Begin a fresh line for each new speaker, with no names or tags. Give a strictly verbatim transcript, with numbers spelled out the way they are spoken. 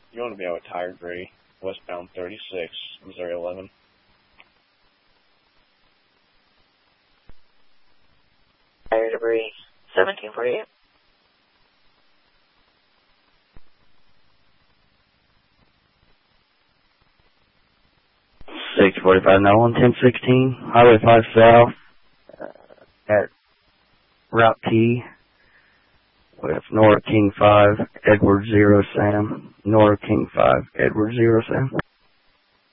You want to be out with Tiger Gray, westbound thirty-six, Missouri eleven.
Tiger Debris, seventeen forty-eight.
six forty-five now on ten sixteen, Highway five South, uh, at Route T, with Nora King five, Edward zero Sam, Nora King five, Edward zero Sam.